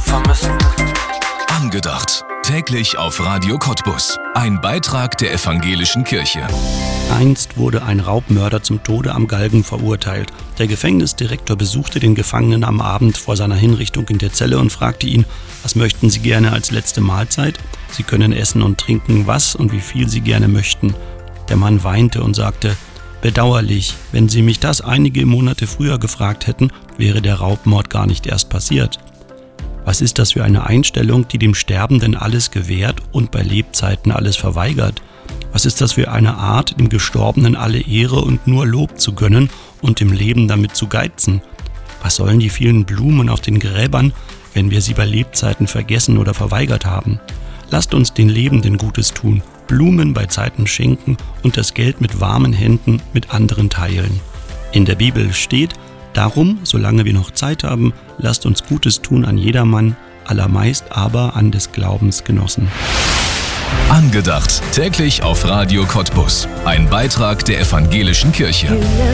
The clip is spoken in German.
vermissen. Angedacht. Täglich auf Radio Cottbus. Ein Beitrag der Evangelischen Kirche. Einst wurde ein Raubmörder zum Tode am Galgen verurteilt. Der Gefängnisdirektor besuchte den Gefangenen am Abend vor seiner Hinrichtung in der Zelle und fragte ihn, was möchten Sie gerne als letzte Mahlzeit? Sie können essen und trinken, was und wie viel Sie gerne möchten. Der Mann weinte und sagte, bedauerlich, wenn Sie mich das einige Monate früher gefragt hätten, wäre der Raubmord gar nicht erst passiert. Was ist das für eine Einstellung, die dem Sterbenden alles gewährt und bei Lebzeiten alles verweigert? Was ist das für eine Art, dem Gestorbenen alle Ehre und nur Lob zu gönnen und dem Leben damit zu geizen? Was sollen die vielen Blumen auf den Gräbern, wenn wir sie bei Lebzeiten vergessen oder verweigert haben? Lasst uns den Lebenden Gutes tun, Blumen bei Zeiten schenken und das Geld mit warmen Händen mit anderen teilen. In der Bibel steht, darum, solange wir noch Zeit haben, lasst uns Gutes tun an jedermann, allermeist aber an des Glaubens Genossen. Angedacht. Täglich auf Radio Cottbus. Ein Beitrag der Evangelischen Kirche.